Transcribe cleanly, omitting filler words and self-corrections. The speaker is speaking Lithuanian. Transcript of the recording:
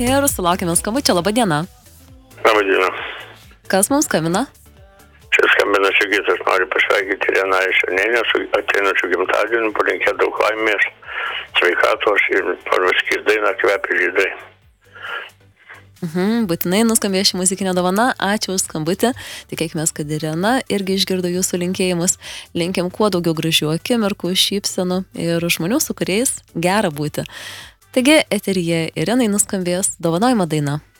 ir sulaukėme skambučio. Labą dieną. Labą dieną. Kas mums skambina? Čia skambina Sigitas, noriu pasveikinti Ireną iš Anėnės, ateinančių gimtadienį, palinkėti daug laimės, sveikatos ir parvaskys dainą Kvepia žydai. Būtinai nuskambėjo ši muzikinė dovana. Ačiū už skambutį. Tikėkime, kad Irena irgi išgirdo jūsų linkėjimus. Linkim kuo daugiau gražių akimirkų, šypsenų ir žmonių, su kuriais gera būti. Taigi, eteryje Irenai nuskambės dovanojimo daina.